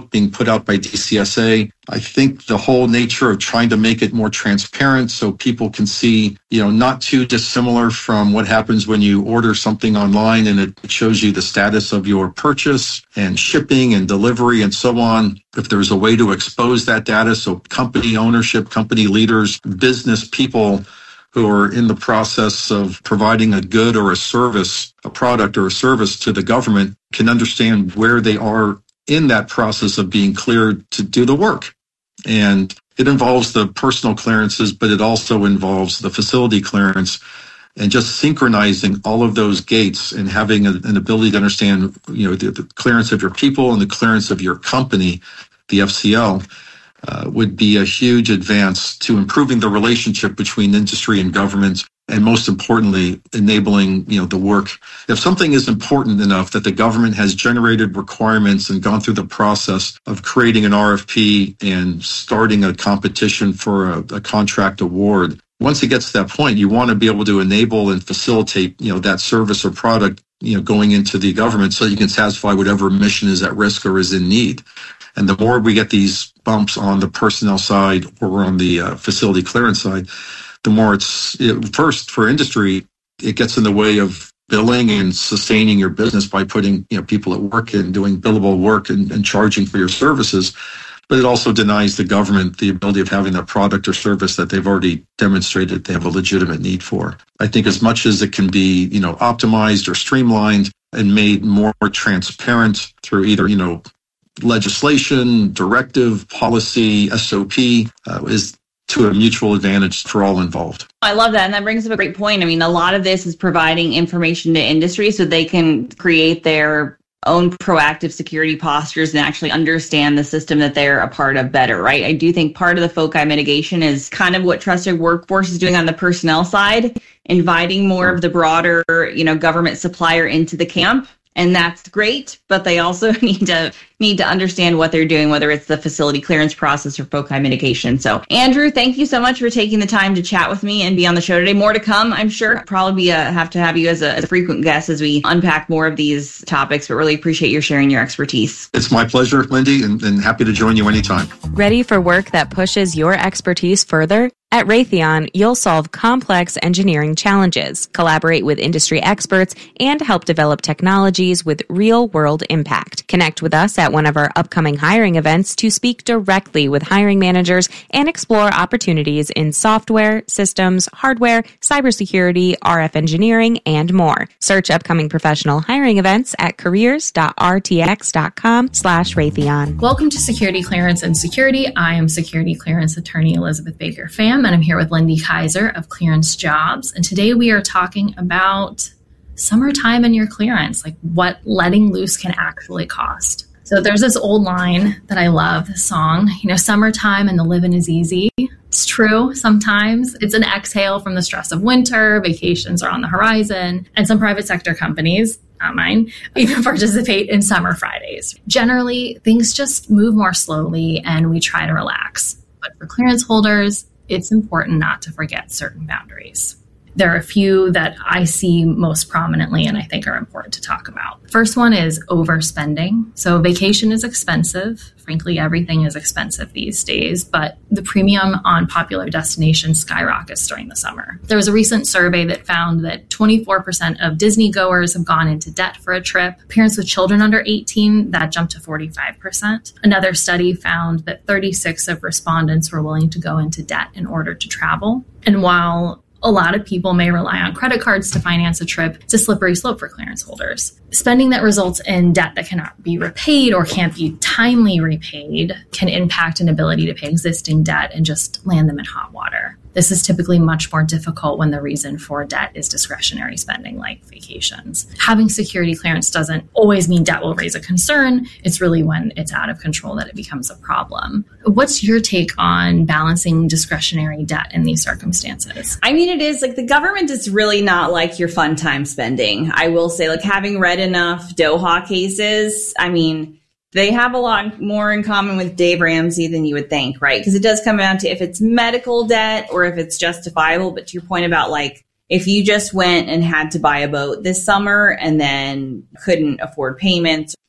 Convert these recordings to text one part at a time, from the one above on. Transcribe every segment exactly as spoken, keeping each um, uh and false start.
book being put out by D C S A. I think the whole nature of trying to make it more transparent so people can see, you know, not too dissimilar from what happens when you order something online and it shows you the status of your purchase and shipping and delivery and so on. If there's a way to expose that data so company ownership, company leaders, business people who are in the process of providing a good or a service, a product or a service to the government can understand where they are in that process of being cleared to do the work. And it involves the personal clearances, but it also involves the facility clearance, and just synchronizing all of those gates and having a, an ability to understand, you know, the, the clearance of your people and the clearance of your company, the F C L, uh, would be a huge advance to improving the relationship between industry and government, and most importantly, enabling, you know, the work. If something is important enough that the government has generated requirements and gone through the process of creating an R F P and starting a competition for a, a contract award, once it gets to that point, you want to be able to enable and facilitate, you know, that service or product, you know, going into the government so you can satisfy whatever mission is at risk or is in need. And the more we get these bumps on the personnel side or on the uh, facility clearance side, the more it's, it, first for industry, it gets in the way of billing and sustaining your business by putting, you know, people at work and doing billable work and, and charging for your services. But it also denies the government the ability of having a product or service that they've already demonstrated they have a legitimate need for. I think as much as it can be, you know, optimized or streamlined and made more transparent through either, you know, legislation, directive, policy, S O P, uh, is to a mutual advantage for all involved. I love that. And that brings up a great point. I mean, a lot of this is providing information to industry so they can create their own proactive security postures and actually understand the system that they're a part of better, right? I do think part of the FOCI mitigation is kind of what Trusted Workforce is doing on the personnel side, inviting more of the broader, you know, government supplier into the camp. And that's great, but they also need to need to understand what they're doing, whether it's the facility clearance process or FOCI mitigation. So, Andrew, thank you so much for taking the time to chat with me and be on the show today. More to come, I'm sure. I'll probably be a, have to have you as a, as a frequent guest as we unpack more of these topics, but really appreciate your sharing your expertise. It's my pleasure, Lindy, and, and happy to join you anytime. Ready for work that pushes your expertise further? At Raytheon, you'll solve complex engineering challenges, collaborate with industry experts, and help develop technologies with real-world impact. Connect with us at one of our upcoming hiring events to speak directly with hiring managers and explore opportunities in software, systems, hardware, cybersecurity, R F engineering, and more. Search upcoming professional hiring events at careers.rtx.com slash Raytheon. Welcome to Security Clearance and Security. I am Security Clearance Attorney Elizabeth Baker Pham, and I'm here with Lindy Kaiser of Clearance Jobs. And today we are talking about summertime and your clearance, like what letting loose can actually cost. So there's this old line that I love, this song, you know, summertime and the living is easy. It's true. Sometimes it's an exhale from the stress of winter, vacations are on the horizon, and some private sector companies, not mine, even participate in summer Fridays. Generally, things just move more slowly and we try to relax. But for clearance holders, it's important not to forget certain boundaries. There are a few that I see most prominently and I think are important to talk about. First one is overspending. So vacation is expensive. Frankly, everything is expensive these days, but the premium on popular destinations skyrockets during the summer. There was a recent survey that found that twenty-four percent of Disney goers have gone into debt for a trip. Parents with children under eighteen, that jumped to forty-five percent. Another study found that thirty-six of respondents were willing to go into debt in order to travel. And while a lot of people may rely on credit cards to finance a trip, it's a slippery slope for clearance holders. Spending that results in debt that cannot be repaid or can't be timely repaid can impact an ability to pay existing debt and just land them in hot water. This is typically much more difficult when the reason for debt is discretionary spending like vacations. Having security clearance doesn't always mean debt will raise a concern. It's really when it's out of control that it becomes a problem. What's your take on balancing discretionary debt in these circumstances? I mean, it is like the government is really not like your fun time spending. I will say, like, having read enough Doha cases, I mean, they have a lot more in common with Dave Ramsey than you would think, right? Because it does come down to if it's medical debt or if it's justifiable. But to your point about, like, if you just went and had to buy a boat this summer and then couldn't afford payments,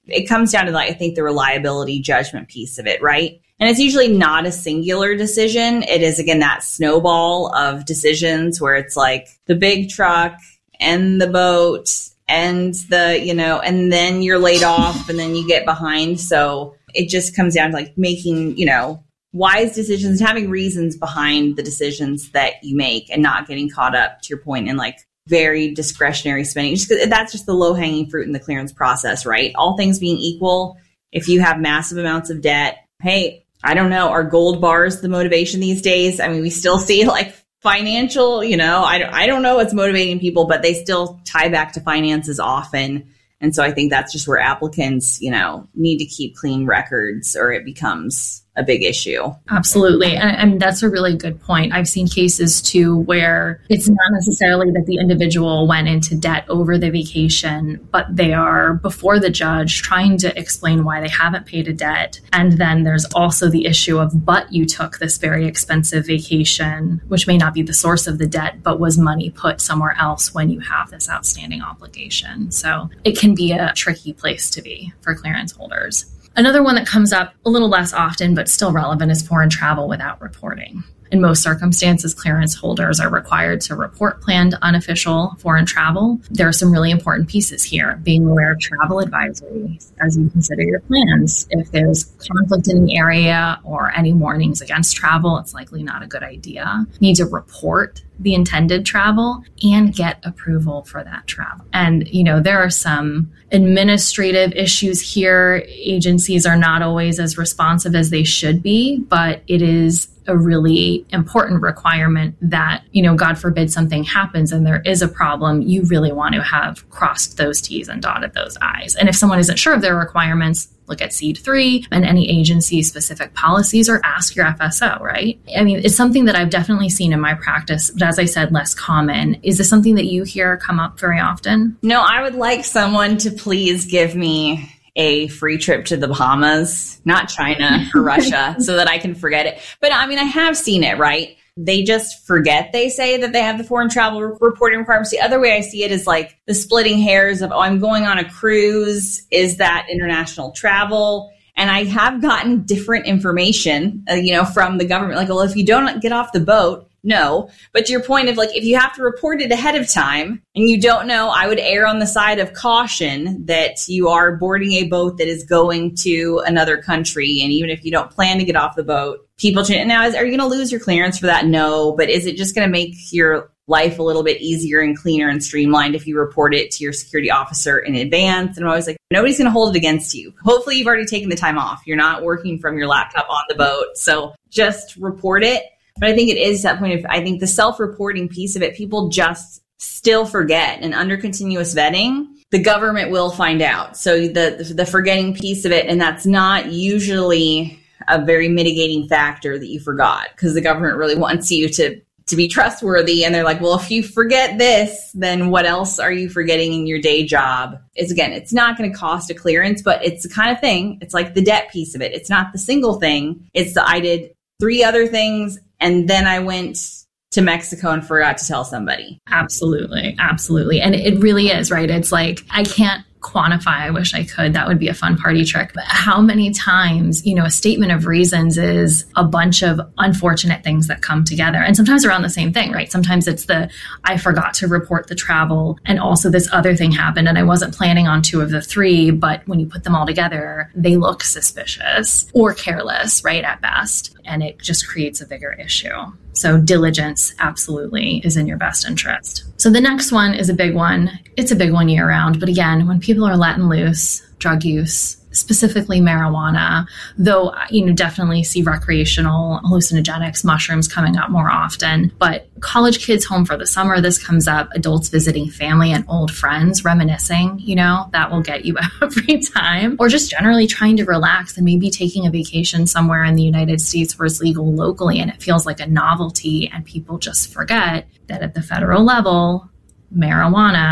it comes down to, like, I think the reliability judgment piece of it, right? And it's usually not a singular decision. It is, again, that snowball of decisions where it's like the big truck and the boat and the, you know, and then you're laid off and then you get behind. So it just comes down to, like, making, you know, wise decisions, having reasons behind the decisions that you make and not getting caught up, to your point, in like very discretionary spending. Just 'cause that's just the low hanging fruit in the clearance process, right? All things being equal, if you have massive amounts of debt, hey, I don't know, are gold bars the motivation these days? I mean, we still see like financial, you know, I don't, I don't know what's motivating people, but they still tie back to finances often. And so I think that's just where applicants, you know, need to keep clean records or it becomes a big issue. Absolutely. And, and that's a really good point. I've seen cases too where it's not necessarily that the individual went into debt over the vacation, but they are before the judge trying to explain why they haven't paid a debt. And then there's also the issue of, but you took this very expensive vacation, which may not be the source of the debt, but was money put somewhere else when you have this outstanding obligation. So it can be a tricky place to be for clearance holders. Another one that comes up a little less often, but still relevant, is foreign travel without reporting. In most circumstances, clearance holders are required to report planned unofficial foreign travel. There are some really important pieces here. Being aware of travel advisories as you consider your plans. If there's conflict in the area or any warnings against travel, it's likely not a good idea. You need to report the intended travel and get approval for that travel. And, you know, there are some administrative issues here. Agencies are not always as responsive as they should be, but it is a really important requirement that, you know, God forbid something happens and there is a problem, you really want to have crossed those T's and dotted those I's. And if someone isn't sure of their requirements, look at SEAD three and any agency specific policies or ask your F S O, right? I mean, it's something that I've definitely seen in my practice, but as I said, less common. Is this something that you hear come up very often? No, I would like someone to please give me a free trip to the Bahamas, not China or Russia, so that I can forget it. But I mean, I have seen it, right? They just forget, they say that they have the foreign travel reporting requirements. The other way I see it is like the splitting hairs of, oh, I'm going on a cruise. Is that international travel? And I have gotten different information, uh, you know, from the government. Like, well, if you don't get off the boat, no. But to your point of like, if you have to report it ahead of time and you don't know, I would err on the side of caution that you are boarding a boat that is going to another country. And even if you don't plan to get off the boat, people change. Now, is, are you going to lose your clearance for that? No. But is it just going to make your life a little bit easier and cleaner and streamlined if you report it to your security officer in advance? And I'm always like, nobody's going to hold it against you. Hopefully you've already taken the time off. You're not working from your laptop on the boat. So just report it. But I think it is that point of, I think the self-reporting piece of it, people just still forget. And under continuous vetting, the government will find out. So the the forgetting piece of it, and that's not usually a very mitigating factor that you forgot, because the government really wants you to to be trustworthy. And they're like, well, if you forget this, then what else are you forgetting in your day job? It's again, it's not going to cost a clearance, but it's the kind of thing, it's like the debt piece of it. It's not the single thing. It's the, I did three other things and then I went to Mexico and forgot to tell somebody. Absolutely. Absolutely. And it really is, right? It's like, I can't quantify. I wish I could. That would be a fun party trick. But how many times, you know, a statement of reasons is a bunch of unfortunate things that come together. And sometimes around the same thing, right? Sometimes it's the, I forgot to report the travel. And also this other thing happened and I wasn't planning on two of the three, but when you put them all together, they look suspicious or careless, right? At best. And it just creates a bigger issue. So diligence absolutely is in your best interest. So the next one is a big one. It's a big one year round. But again, when people are letting loose, drug use, specifically marijuana, though, you know, definitely see recreational hallucinogenics, mushrooms coming up more often. But college kids home for the summer, this comes up. Adults visiting family and old friends, reminiscing, you know, that will get you every time. Or just generally trying to relax and maybe taking a vacation somewhere in the United States where it's legal locally and it feels like a novelty and people just forget that at the federal level, marijuana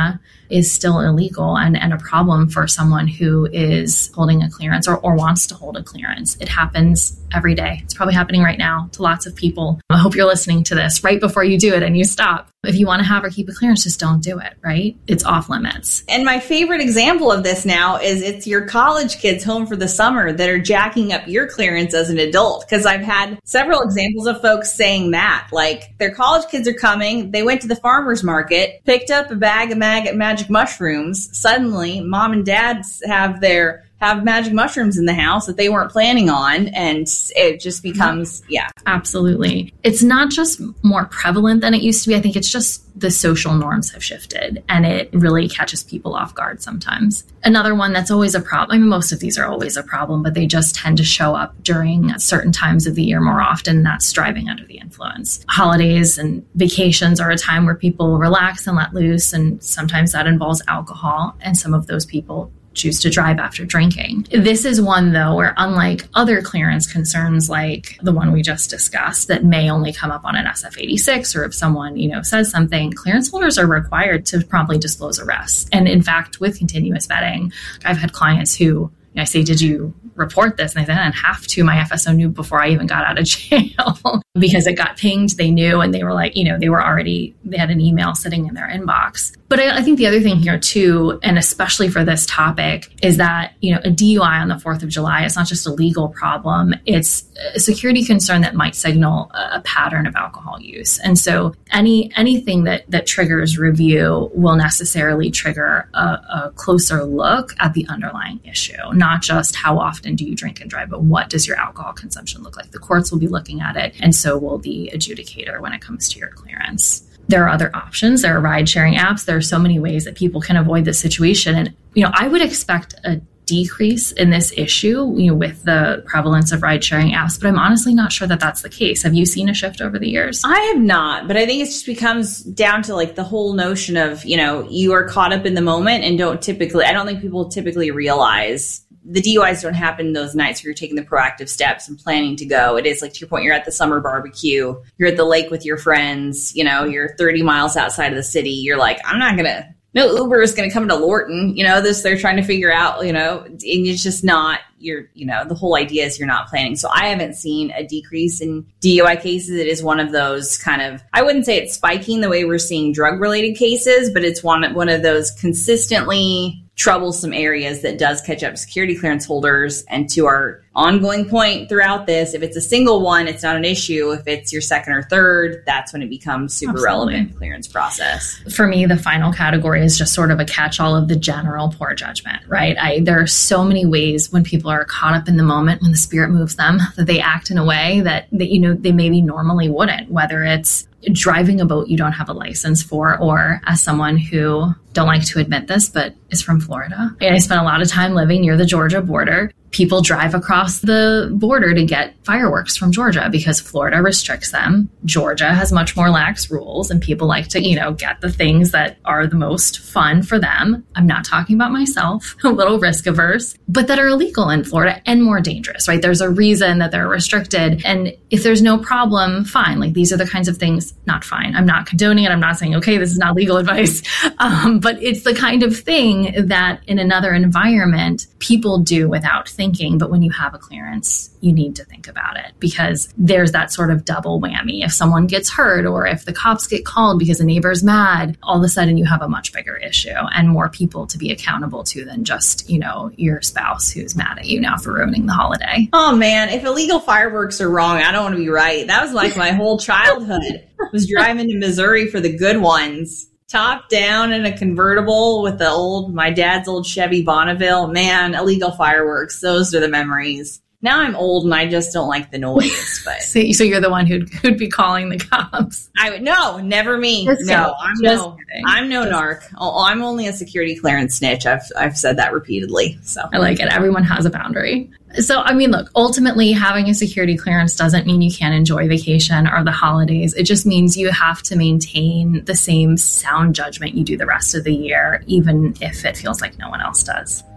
is still illegal and, and a problem for someone who is holding a clearance or, or wants to hold a clearance. It happens every day. It's probably happening right now to lots of people. I hope you're listening to this right before you do it and you stop. If you want to have or keep a clearance, just don't do it, right? It's off limits. And my favorite example of this now is it's your college kids home for the summer that are jacking up your clearance as an adult. Because I've had several examples of folks saying that, like their college kids are coming, they went to the farmer's market, picked up a bag of mag- magic mushrooms. Suddenly, mom and dad have their have magic mushrooms in the house that they weren't planning on. And it just becomes, yeah. Absolutely. It's not just more prevalent than it used to be. I think it's just the social norms have shifted and it really catches people off guard sometimes. Another one that's always a problem. I mean, most of these are always a problem, but they just tend to show up during certain times of the year more often. That's driving under the influence. Holidays and vacations are a time where people relax and let loose. And sometimes that involves alcohol. And some of those people choose to drive after drinking. This is one, though, where unlike other clearance concerns like the one we just discussed that may only come up on an S F eighty-six or if someone, you know, says something, clearance holders are required to promptly disclose arrests. And in fact, with continuous vetting, I've had clients who I say, did you report this? And they said, I didn't have to. My F S O knew before I even got out of jail because it got pinged. They knew, and they were like, you know, they were already, they had an email sitting in their inbox. But I, I think the other thing here too, and especially for this topic, is that, you know, a D U I on the fourth of July, it's not just a legal problem. It's a security concern that might signal a, a pattern of alcohol use. And so any anything that, that triggers review will necessarily trigger a, a closer look at the underlying issue, not just how often do you drink and drive, but what does your alcohol consumption look like? The courts will be looking at it, and so will the adjudicator when it comes to your clearance. There are other options. There are ride-sharing apps. There are so many ways that people can avoid this situation. And, you know, I would expect a decrease in this issue, you know, with the prevalence of ride-sharing apps, but I'm honestly not sure that that's the case. Have you seen a shift over the years? I have not, but I think it just becomes down to like the whole notion of, you know, you are caught up in the moment and don't typically, I don't think people typically realize the D U Is don't happen those nights where you're taking the proactive steps and planning to go. It is like, to your point, you're at the summer barbecue, you're at the lake with your friends, you know, you're thirty miles outside of the city. You're like, I'm not going to, no Uber is going to come to Lorton. You know, this, they're trying to figure out, you know, and it's just not, you're, you know, the whole idea is you're not planning. So I haven't seen a decrease in D U I cases. It is one of those kind of, I wouldn't say it's spiking the way we're seeing drug related cases, but it's one, one of those consistently troublesome areas that does catch up security clearance holders. And to our ongoing point throughout this, if it's a single one, it's not an issue. If it's your second or third, that's when it becomes super Absolutely. relevant clearance process. For me, the final category is just sort of a catch-all of the general poor judgment, right? I, there are so many ways when people are caught up in the moment, when the spirit moves them, that they act in a way that, that you know, they maybe normally wouldn't, whether it's driving a boat you don't have a license for, or as someone who don't like to admit this, but is from Florida. And I spent a lot of time living near the Georgia border. People drive across the border to get fireworks from Georgia because Florida restricts them. Georgia has much more lax rules, and people like to, you know, get the things that are the most fun for them. I'm not talking about myself, a little risk averse, but that are illegal in Florida and more dangerous, right? There's a reason that they're restricted. And if there's no problem, fine. Like, these are the kinds of things, not fine. I'm not condoning it. I'm not saying, okay, this is not legal advice. Um, but it's the kind of thing that in another environment, people do without thinking. But when you have a clearance, you need to think about it, because there's that sort of double whammy. If someone gets hurt, or if the cops get called because a neighbor's mad, all of a sudden you have a much bigger issue and more people to be accountable to than just, you know, your spouse who's mad at you now for ruining the holiday. Oh man, if illegal fireworks are wrong, I don't want to be right. That was like my whole childhood. Was driving to Missouri for the good ones. Top down in a convertible with the old, my dad's old Chevy Bonneville. Man, illegal fireworks. Those are the memories. Now I'm old and I just don't like the noise. But so, so you're the one who'd, who'd be calling the cops. I would, no, never me. Just no, I'm no, kidding. I'm no just, narc. Oh, I'm only a security clearance snitch. I've, I've said that repeatedly. So I like it. Everyone has a boundary. So, I mean, look, ultimately having a security clearance doesn't mean you can't enjoy vacation or the holidays. It just means you have to maintain the same sound judgment you do the rest of the year, even if it feels like no one else does.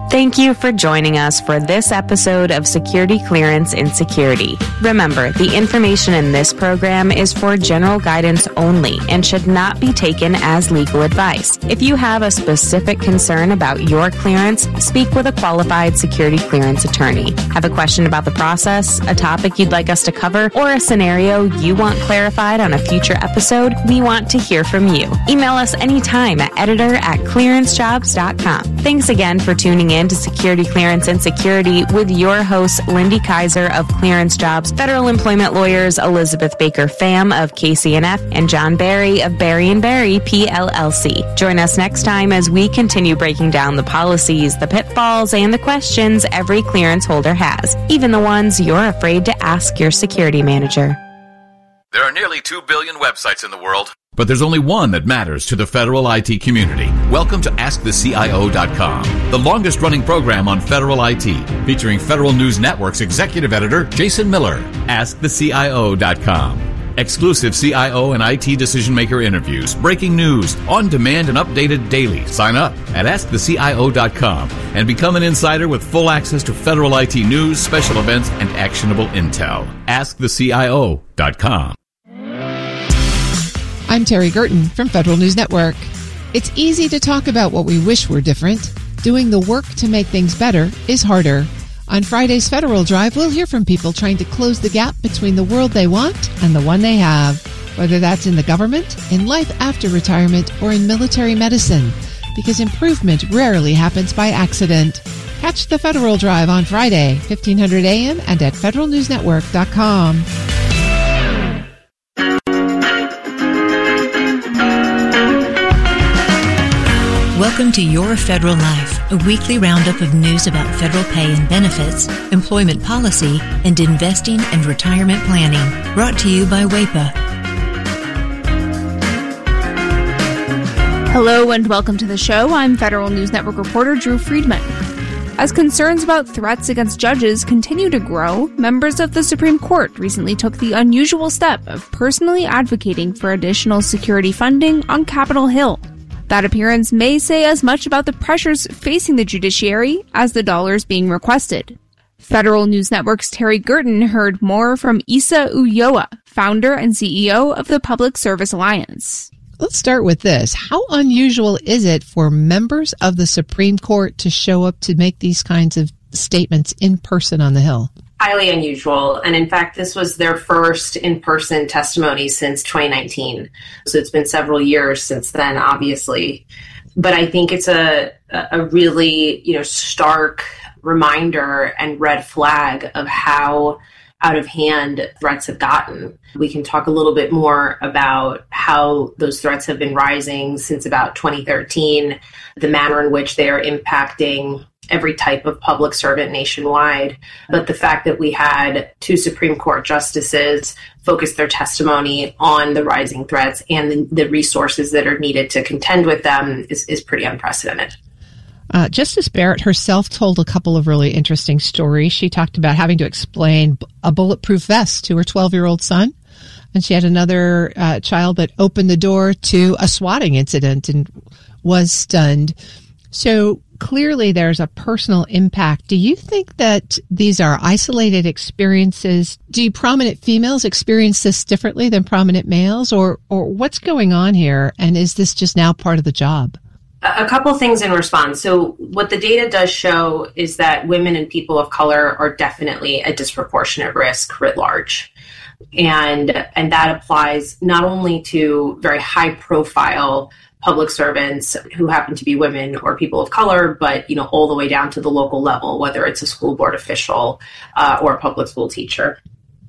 Thank you for joining us for this episode of Security Clearance in Security. Remember, the information in this program is for general guidance only and should not be taken as legal advice. If you have a specific concern about your clearance, speak with a qualified security clearance attorney. Have a question about the process, a topic you'd like us to cover, or a scenario you want clarified on a future episode? We want to hear from you. Email us anytime at editor at clearance jobs dot com. Thanks again for tuning in to Security Clearance and Security with your hosts, Lindy Kaiser of Clearance Jobs, federal employment lawyers Elizabeth Baker Pham of K C N F, and John Barry of Barry and Barry P L L C. Join us next time as we continue breaking down the policies, the pitfalls, and the questions every clearance holder has, even the ones you're afraid to ask your security manager. There are nearly two billion websites in the world, but there's only one that matters to the federal I T community. Welcome to ask the C I O dot com, the longest-running program on federal I T, featuring Federal News Network's executive editor, Jason Miller. ask the C I O dot com. Exclusive C I O and I T decision-maker interviews, breaking news, on-demand and updated daily. Sign up at ask the C I O dot com and become an insider with full access to federal I T news, special events, and actionable intel. ask the C I O dot com. I'm Terry Gerton from Federal News Network. It's easy to talk about what we wish were different. Doing the work to make things better is harder. On Friday's Federal Drive, we'll hear from people trying to close the gap between the world they want and the one they have, whether that's in the government, in life after retirement, or in military medicine, because improvement rarely happens by accident. Catch the Federal Drive on Friday, fifteen hundred A M and at federal news network dot com. Welcome to Your Federal Life, a weekly roundup of news about federal pay and benefits, employment policy, and investing and retirement planning. Brought to you by W A P A. Hello and welcome to the show. I'm Federal News Network reporter Drew Friedman. As concerns about threats against judges continue to grow, members of the Supreme Court recently took the unusual step of personally advocating for additional security funding on Capitol Hill. That appearance may say as much about the pressures facing the judiciary as the dollars being requested. Federal News Network's Terry Gerton heard more from Issa Ulloa, founder and C E O of the Public Service Alliance. Let's start with this. How unusual is it for members of the Supreme Court to show up to make these kinds of statements in person on the Hill? Highly unusual. And in fact, this was their first in-person testimony since twenty nineteen. So it's been several years since then, obviously. But I think it's a, a really, you know, stark reminder and red flag of how out of hand threats have gotten. We can talk a little bit more about how those threats have been rising since about twenty thirteen, the manner in which they are impacting every type of public servant nationwide. But the fact that we had two Supreme Court justices focus their testimony on the rising threats and the, the resources that are needed to contend with them is, is pretty unprecedented. Uh, Justice Barrett herself told a couple of really interesting stories. She talked about having to explain a bulletproof vest to her twelve-year-old son. And she had another uh, child that opened the door to a swatting incident and was stunned. So clearly there's a personal impact. Do you think that these are isolated experiences? Do prominent females experience this differently than prominent males? Or, or what's going on here? And is this just now part of the job? A couple things in response. So what the data does show is that women and people of color are definitely at disproportionate risk writ large. And, and that applies not only to very high profile public servants who happen to be women or people of color, but, you know, all the way down to the local level, whether it's a school board official uh, or a public school teacher.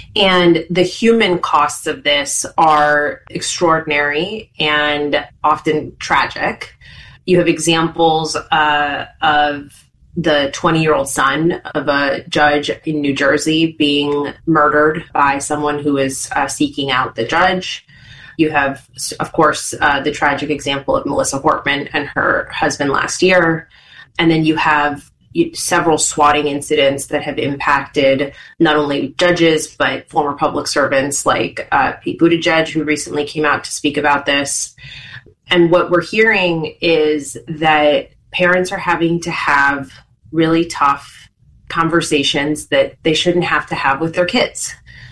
And the human costs of this are extraordinary and often tragic. You have examples uh, of the twenty-year-old son of a judge in New Jersey being murdered by someone who is uh, seeking out the judge. You have, of course, uh, the tragic example of Melissa Hortman and her husband last year. And then you have several swatting incidents that have impacted not only judges, but former public servants like uh, Pete Buttigieg, who recently came out to speak about this. And what we're hearing is that parents are having to have really tough conversations that they shouldn't have to have with their kids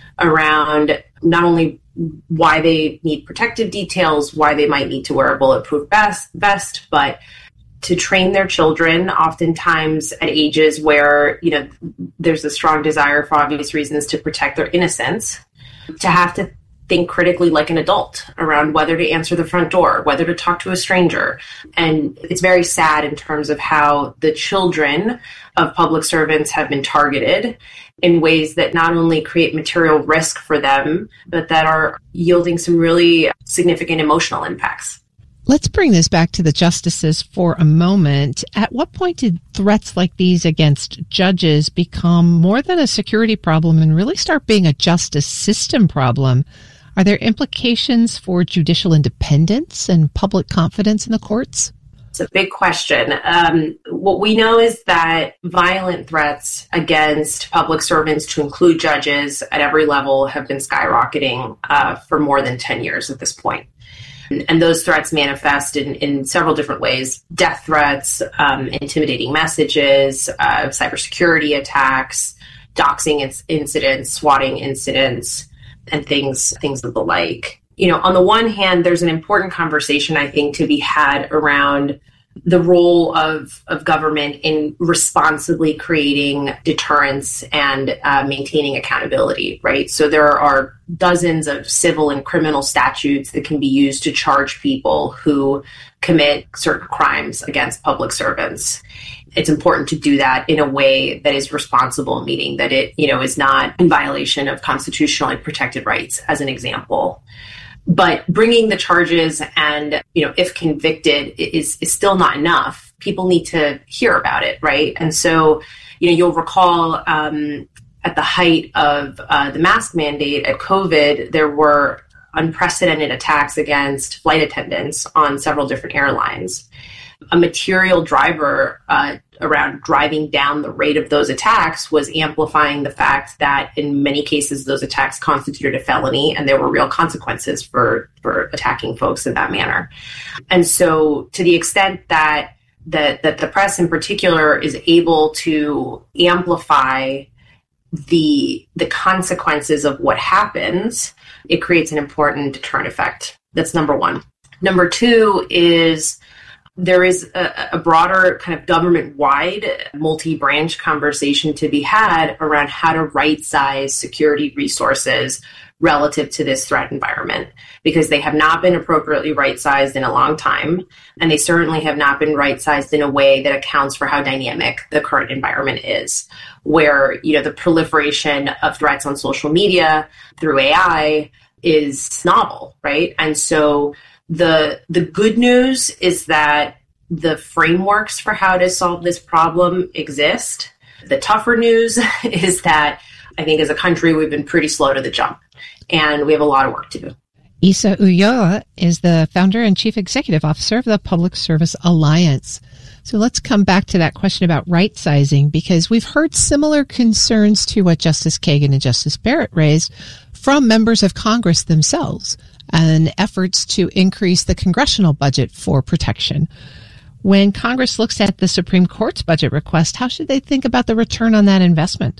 around not only why they need protective details, why they might need to wear a bulletproof vest, vest, but to train their children, oftentimes at ages where, you know, there's a strong desire for obvious reasons to protect their innocence, to have to think critically like an adult around whether to answer the front door, whether to talk to a stranger. And it's very sad in terms of how the children of public servants have been targeted in ways that not only create material risk for them, but that are yielding some really significant emotional impacts. Let's bring this back to the justices for a moment. At what point did threats like these against judges become more than a security problem and really start being a justice system problem? Are there implications for judicial independence and public confidence in the courts? It's a big question. Um, what we know is that violent threats against public servants, to include judges at every level, have been skyrocketing uh, for more than ten years at this point. And those threats manifest in, in several different ways: death threats, um, intimidating messages, uh, cybersecurity attacks, doxing inc- incidents, swatting incidents, and things things of the like. You know, on the one hand, there's an important conversation, I think, to be had around the role of, of government in responsibly creating deterrence and uh, maintaining accountability, right? So there are dozens of civil and criminal statutes that can be used to charge people who commit certain crimes against public servants. It's important to do that in a way that is responsible, meaning that it, you know, is not in violation of constitutionally protected rights, as an example. But bringing the charges and, you know, if convicted is, is still not enough. People need to hear about it, right? And so, you know, you'll recall um, at the height of uh, the mask mandate at COVID, there were unprecedented attacks against flight attendants on several different airlines. A material driver uh, around driving down the rate of those attacks was amplifying the fact that in many cases those attacks constituted a felony and there were real consequences for, for attacking folks in that manner. And so to the extent that, that, that the press in particular is able to amplify the, the consequences of what happens, it creates an important deterrent effect. That's number one. Number two is there is a, a broader kind of government-wide multi-branch conversation to be had around how to right-size security resources relative to this threat environment, because they have not been appropriately right-sized in a long time, and they certainly have not been right-sized in a way that accounts for how dynamic the current environment is, where, you know, the proliferation of threats on social media through A I is novel, right? And so The the good news is that the frameworks for how to solve this problem exist. The tougher news is that I think as a country, we've been pretty slow to the jump, and we have a lot of work to do. Isa Ulloa is the founder and chief executive officer of the Public Service Alliance. So let's come back to that question about right sizing, because we've heard similar concerns to what Justice Kagan and Justice Barrett raised from members of Congress themselves, and efforts to increase the congressional budget for protection. When Congress looks at the Supreme Court's budget request, how should they think about the return on that investment?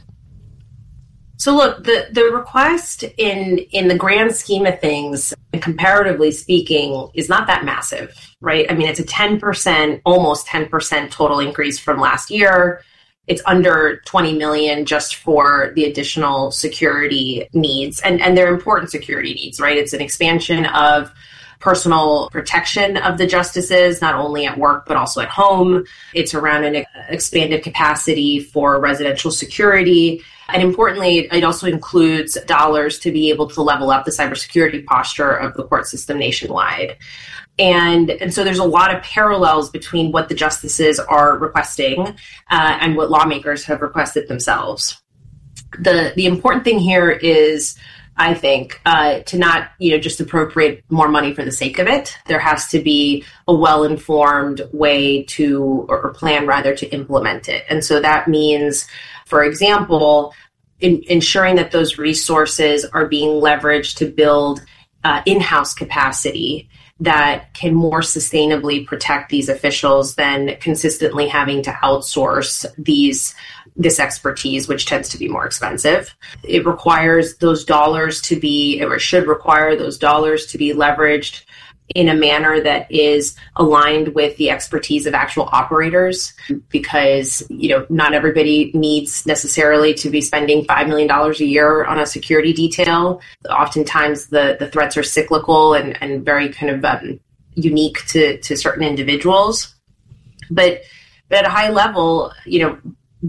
So look, the, the request in, in the grand scheme of things, comparatively speaking, is not that massive, right? I mean, it's a ten percent, almost ten percent total increase from last year. It's under twenty million just for the additional security needs. And, and they're important security needs, right? It's an expansion of personal protection of the justices, not only at work, but also at home. It's around an expanded capacity for residential security. And importantly, it also includes dollars to be able to level up the cybersecurity posture of the court system nationwide. And, and so there's a lot of parallels between what the justices are requesting uh, and what lawmakers have requested themselves. The the important thing here is, I think, uh, to not, you know, just appropriate more money for the sake of it. There has to be a well-informed way to, or, or plan rather, to implement it. And so that means, for example, in, ensuring that those resources are being leveraged to build uh, in-house capacity that can more sustainably protect these officials than consistently having to outsource these this expertise, which tends to be more expensive. It requires those dollars to be, or should require those dollars to be leveraged in a manner that is aligned with the expertise of actual operators, because, you know, not everybody needs necessarily to be spending five million dollars a year on a security detail. Oftentimes the, the threats are cyclical and, and very kind of um, unique to, to certain individuals. But, but at a high level, you know,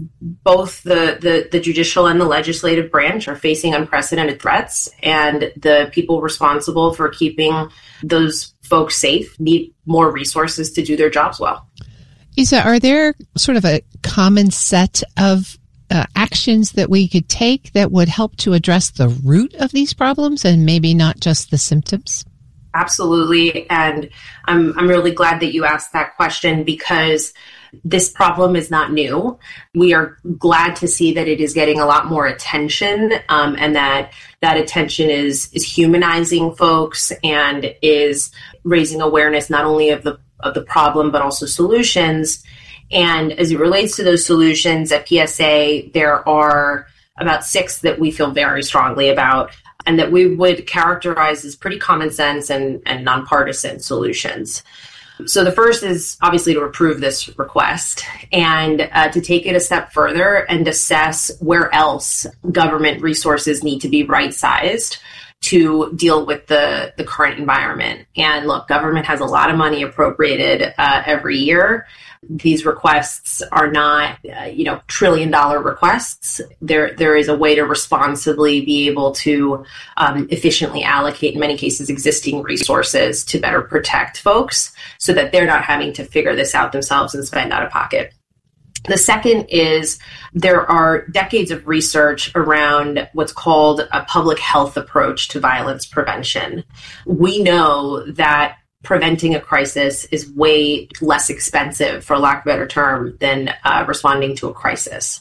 both the, the, the judicial and the legislative branch are facing unprecedented threats, and the people responsible for keeping those folks safe need more resources to do their jobs well. Isa, are there sort of a common set of uh, actions that we could take that would help to address the root of these problems and maybe not just the symptoms? Absolutely. And I'm I'm really glad that you asked that question, because this problem is not new. We are glad to see that it is getting a lot more attention, um, and that that attention is is humanizing folks and is raising awareness not only of the of the problem but also solutions. And as it relates to those solutions at P S A, there are about six that we feel very strongly about, and that we would characterize as pretty common sense and, and nonpartisan solutions. So the first is obviously to approve this request and uh, to take it a step further and assess where else government resources need to be right-sized to deal with the, the current environment. And look, government has a lot of money appropriated uh, every year. These requests are not, uh, you know, trillion dollar requests. There, there is a way to responsibly be able to um, efficiently allocate, in many cases, existing resources to better protect folks so that they're not having to figure this out themselves and spend out of pocket. The second is there are decades of research around what's called a public health approach to violence prevention. We know that preventing a crisis is way less expensive, for lack of a better term, than uh, responding to a crisis.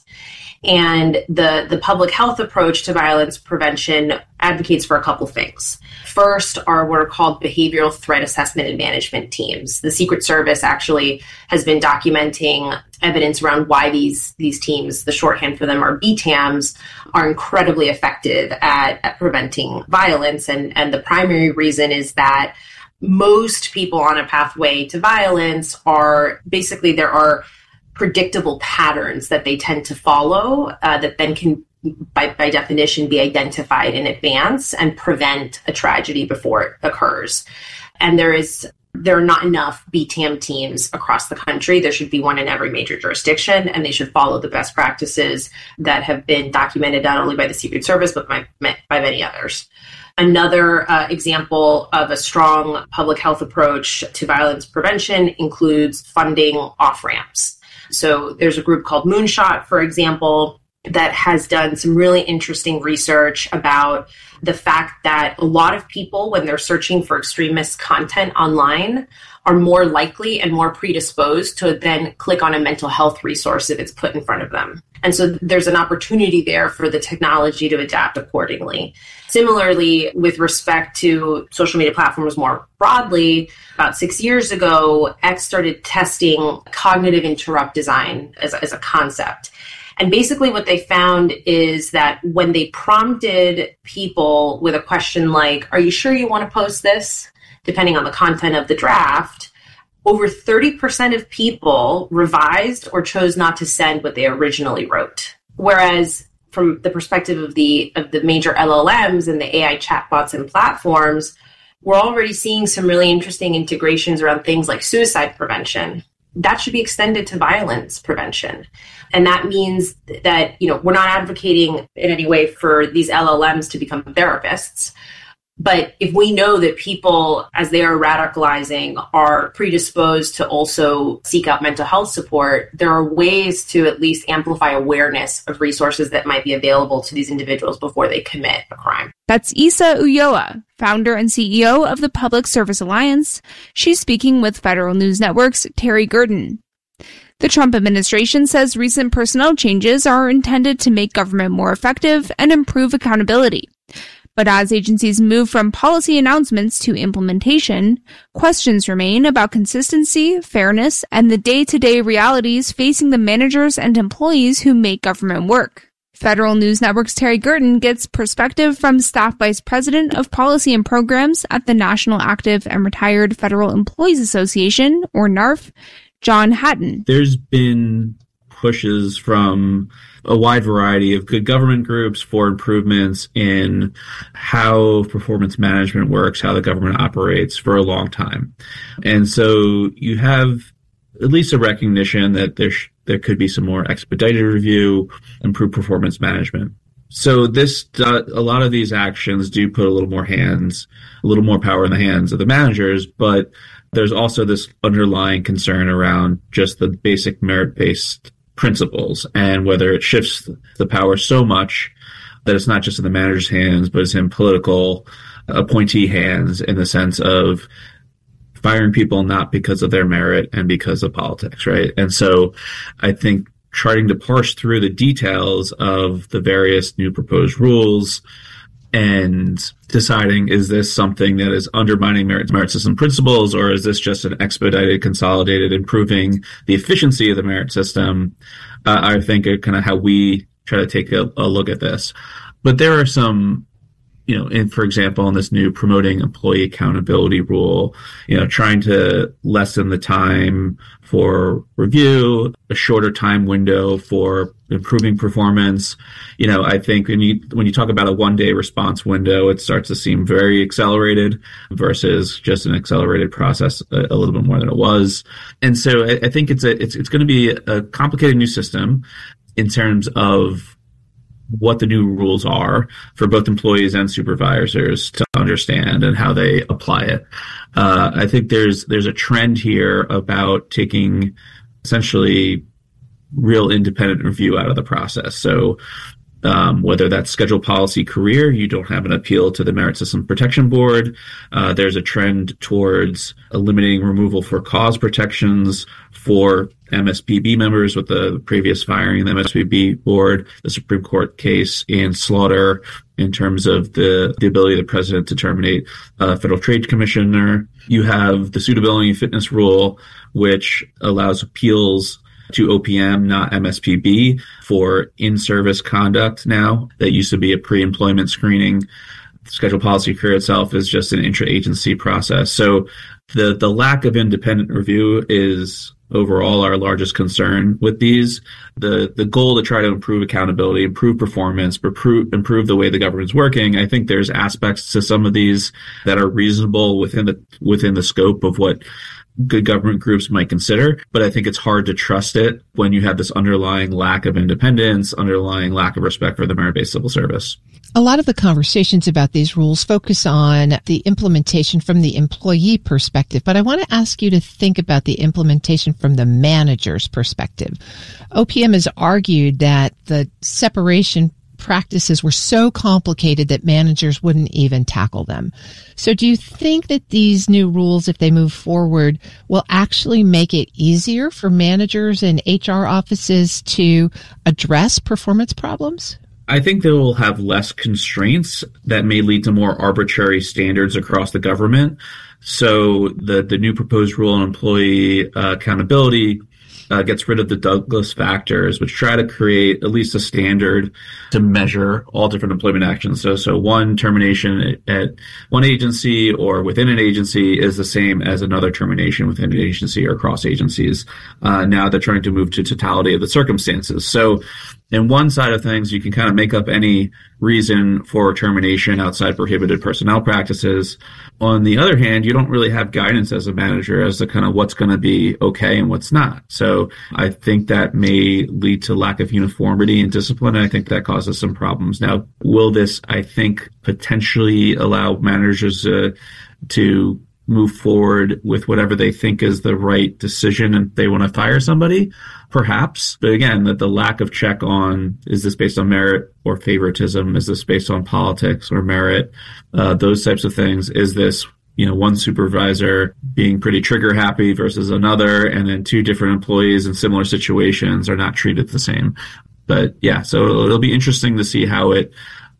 And the, the public health approach to violence prevention advocates for a couple things. First are what are called behavioral threat assessment and management teams. The Secret Service actually has been documenting evidence around why these, these teams, the shorthand for them are B TAMs, are incredibly effective at, at preventing violence. And, and the primary reason is that most people on a pathway to violence are basically, there are predictable patterns that they tend to follow uh, that then can, by, by definition, be identified in advance and prevent a tragedy before it occurs. And there is there are not enough B TAM teams across the country. There should be one in every major jurisdiction, and they should follow the best practices that have been documented not only by the Secret Service, but by, by many others. Another uh, example of a strong public health approach to violence prevention includes funding off-ramps. So there's a group called Moonshot, for example, that has done some really interesting research about the fact that a lot of people, when they're searching for extremist content online, are more likely and more predisposed to then click on a mental health resource if it's put in front of them. And so there's an opportunity there for the technology to adapt accordingly. Similarly, with respect to social media platforms more broadly, about six years ago, X started testing cognitive interrupt design as, as a concept. And basically what they found is that when they prompted people with a question like, are you sure you want to post this? Depending on the content of the draft, over thirty percent of people revised or chose not to send what they originally wrote. Whereas from the perspective of the of the major L L Ms and the A I chatbots and platforms, we're already seeing some really interesting integrations around things like suicide prevention. That should be extended to violence prevention. And that means that, you know, we're not advocating in any way for these L L Ms to become therapists. But if we know that people, as they are radicalizing, are predisposed to also seek out mental health support, there are ways to at least amplify awareness of resources that might be available to these individuals before they commit a crime. That's Isa Ulloa, founder and C E O of the Public Service Alliance. She's speaking with Federal News Network's Terry Gurdon. The Trump administration says recent personnel changes are intended to make government more effective and improve accountability. But as agencies move from policy announcements to implementation, questions remain about consistency, fairness, and the day-to-day realities facing the managers and employees who make government work. Federal News Network's Terry Gerton gets perspective from Staff Vice President of Policy and Programs at the National Active and Retired Federal Employees Association, or NARF, John Hatton. There's been pushes from a wide variety of good government groups for improvements in how performance management works, how the government operates for a long time. And so you have at least a recognition that there sh- there could be some more expedited review, improved performance management. So this, uh, a lot of these actions do put a little more hands, a little more power in the hands of the managers, but there's also this underlying concern around just the basic merit-based principles and whether it shifts the power so much that it's not just in the manager's hands, but it's in political appointee hands in the sense of firing people not because of their merit and because of politics, right? And so I think trying to parse through the details of the various new proposed rules and deciding, is this something that is undermining merit, merit system principles, or is this just an expedited, consolidated, improving the efficiency of the merit system? Uh, I think are kind of how we try to take a, a look at this. But there are some, you know, in, for example, in this new promoting employee accountability rule, you know, trying to lessen the time for review, a shorter time window for improving performance. You know, I think when you when you talk about a one-day response window, it starts to seem very accelerated versus just an accelerated process a, a little bit more than it was. And so I, I think it's a it's it's going to be a complicated new system in terms of what the new rules are for both employees and supervisors to understand and how they apply it. Uh, I think there's there's a trend here about taking essentially real independent review out of the process. So um, whether that's schedule policy career, you don't have an appeal to the Merit System Protection Board. Uh, there's a trend towards eliminating removal for cause protections for M S P B members with the previous firing of the M S P B board, the Supreme Court case in Slaughter in terms of the, the ability of the president to terminate a federal trade commissioner. You have the suitability and fitness rule, which allows appeals to O P M, not M S P B, for in-service conduct now. That used to be a pre-employment screening. The schedule policy career itself is just an intra-agency process. So the, the lack of independent review is overall our largest concern with these. The the goal to try to improve accountability, improve performance, improve, improve the way the government's working. I think there's aspects to some of these that are reasonable within the within the scope of what good government groups might consider, but I think it's hard to trust it when you have this underlying lack of independence, underlying lack of respect for the merit-based civil service. A lot of the conversations about these rules focus on the implementation from the employee perspective, but I want to ask you to think about the implementation from the manager's perspective. O P M has argued that the separation practices were so complicated that managers wouldn't even tackle them. So do you think that these new rules, if they move forward, will actually make it easier for managers and H R offices to address performance problems? I think they will have less constraints that may lead to more arbitrary standards across the government. So the, the new proposed rule on employee uh, accountability Uh, gets rid of the Douglas factors, which try to create at least a standard to measure all different employment actions. So, so one termination at, at one agency or within an agency is the same as another termination within an agency or across agencies. Uh, now they're trying to move to totality of the circumstances. So in one side of things, you can kind of make up any reason for termination outside prohibited personnel practices. On the other hand, you don't really have guidance as a manager as to kind of what's going to be okay and what's not. So I think that may lead to lack of uniformity and discipline. And I think that causes some problems. Now, will this, I think, potentially allow managers uh, to move forward with whatever they think is the right decision and they want to fire somebody? Perhaps. But again, that the lack of check on, is this based on merit or favoritism? Is this based on politics or merit? Uh, those types of things. Is this, you know, one supervisor being pretty trigger happy versus another, and then two different employees in similar situations are not treated the same? But yeah, so it'll be interesting to see how it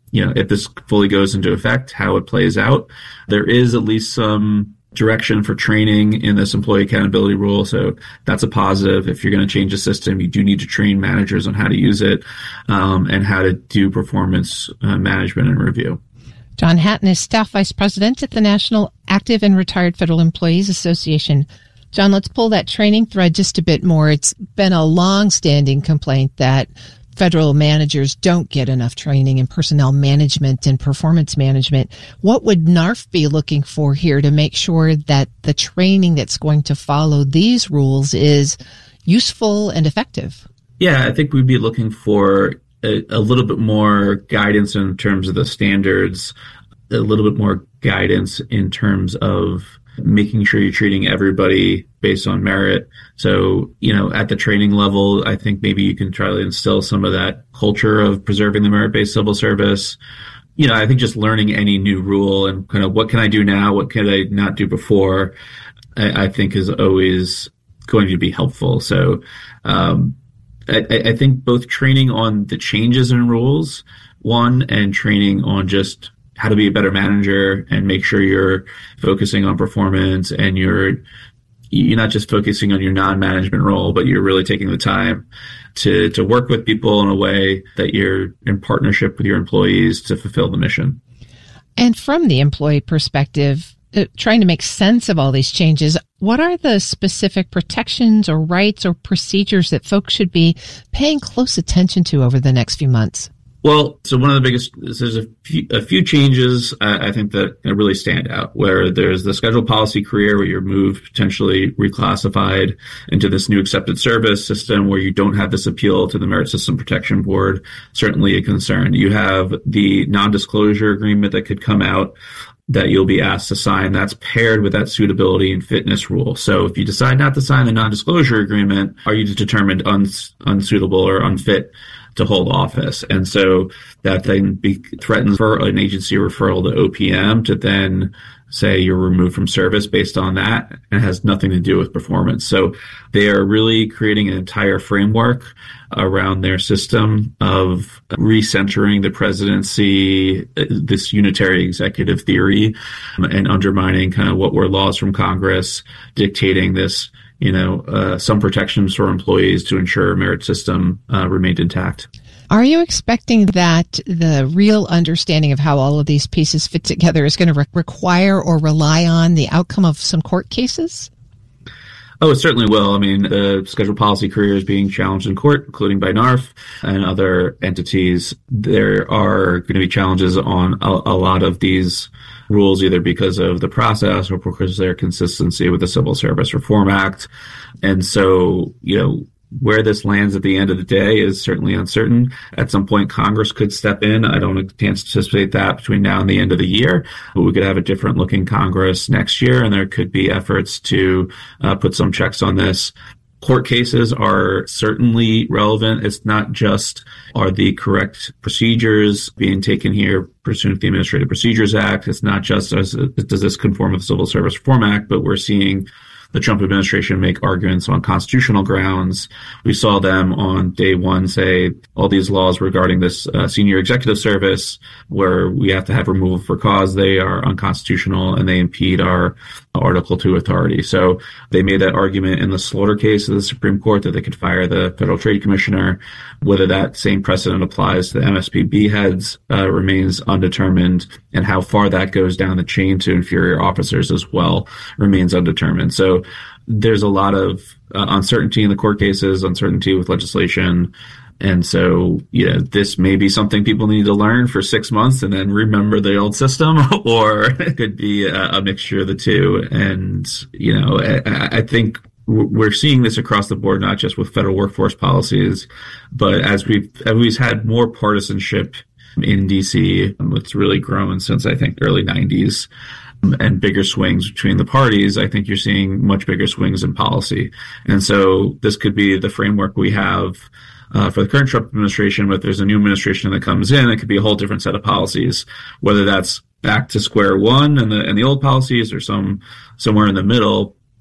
you know, if this fully goes into effect, how it plays out. There is at least some direction for training in this employee accountability rule. So that's a positive. If you're going to change the system, you do need to train managers on how to use it um, and how to do performance uh, management and review. John Hatton is Staff Vice President at the National Active and Retired Federal Employees Association. John, let's pull that training thread just a bit more. It's been a long-standing complaint that federal managers don't get enough training in personnel management and performance management. What would NARF be looking for here to make sure that the training that's going to follow these rules is useful and effective? Yeah, I think we'd be looking for a, a little bit more guidance in terms of the standards, a little bit more guidance in terms of making sure you're treating everybody based on merit. So, you know, at the training level, I think maybe you can try to instill some of that culture of preserving the merit-based civil service. You know, I think just learning any new rule and kind of what can I do now, what can I not do before, I, I think is always going to be helpful. So um, I, I think both training on the changes in rules, one, and training on just how to be a better manager and make sure you're focusing on performance and you're you're not just focusing on your non-management role, but you're really taking the time to to work with people in a way that you're in partnership with your employees to fulfill the mission. And from the employee perspective, uh, trying to make sense of all these changes, what are the specific protections or rights or procedures that folks should be paying close attention to over the next few months? Well, so one of the biggest, there's a few, a few changes uh, I think that really stand out, where there's the scheduled policy career where you're moved, potentially reclassified into this new accepted service system where you don't have this appeal to the Merit System Protection Board, certainly a concern. You have the non-disclosure agreement that could come out that you'll be asked to sign. That's paired with that suitability and fitness rule. So if you decide not to sign the non-disclosure agreement, are you determined uns- unsuitable or unfit to hold office? And so that then be, threatens for an agency referral to O P M to then say you're removed from service based on that, and has nothing to do with performance. So they are really creating an entire framework around their system of recentering the presidency, this unitary executive theory, and undermining kind of what were laws from Congress dictating this, you know, uh, some protections for employees to ensure merit system uh, remained intact. Are you expecting that the real understanding of how all of these pieces fit together is going to re- require or rely on the outcome of some court cases? Oh, it certainly will. I mean, the scheduled policy career is being challenged in court, including by NARF and other entities. There are going to be challenges on a, a lot of these rules, either because of the process or because of their consistency with the Civil Service Reform Act. And so, you know, where this lands at the end of the day is certainly uncertain. At some point, Congress could step in. I don't anticipate that between now and the end of the year, but we could have a different looking Congress next year, and there could be efforts to uh, put some checks on this. Court cases are certainly relevant. It's not just are the correct procedures being taken here pursuant to the Administrative Procedures Act. It's not just as, does this conform with the Civil Service Reform Act, but we're seeing the Trump administration make arguments on constitutional grounds. We saw them on day one say all these laws regarding this uh, senior executive service where we have to have removal for cause, they are unconstitutional and they impede our Article two authority. So they made that argument in the Slaughter case of the Supreme Court that they could fire the Federal Trade Commissioner. Whether that same precedent applies to the M S P B heads uh, remains undetermined, and how far that goes down the chain to inferior officers as well remains undetermined. So there's a lot of uh, uncertainty in the court cases, uncertainty with legislation. And so, you know, this may be something people need to learn for six months and then remember the old system, or it could be a, a mixture of the two. And, you know, I, I think we're seeing this across the board, not just with federal workforce policies, but as we've, as we've had more partisanship in D C, it's really grown since, I think, the early nineties. And bigger swings between the parties, I think you're seeing much bigger swings in policy. And so this could be the framework we have uh, for the current Trump administration, but if there's a new administration that comes in, it could be a whole different set of policies, whether that's back to square one and the and the old policies or some somewhere in the middle.